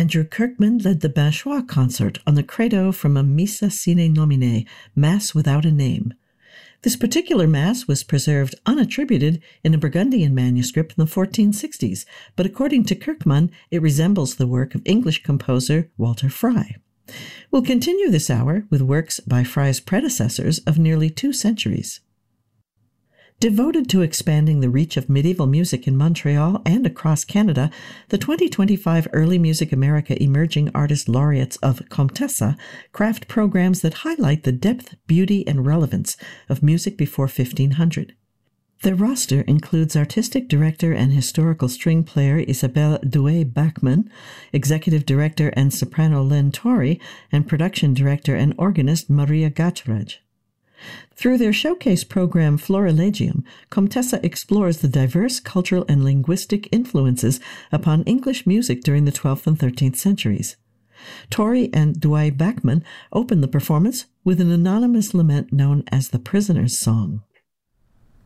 Andrew Kirkman led the Binchois concert on the credo from a Missa Sine Nomine, Mass without a name. This particular Mass was preserved unattributed in a Burgundian manuscript in the 1460s, but according to Kirkman, it resembles the work of English composer Walter Fry. We'll continue this hour with works by Fry's predecessors of nearly 2 centuries. Devoted to expanding the reach of medieval music in Montreal and across Canada, the 2025 Early Music America Emerging Artist Laureates of Comtessa craft programs that highlight the depth, beauty, and relevance of music before 1500. Their roster includes artistic director and historical string player Isabelle Douay-Bachmann, executive director and soprano Len Torrey, and production director and organist Maria Gachraj. Through their showcase program Florilegium, Comtessa explores the diverse cultural and linguistic influences upon English music during the 12th and 13th centuries. Torrey and Douay-Bachmann open the performance with an anonymous lament known as the Prisoner's Song.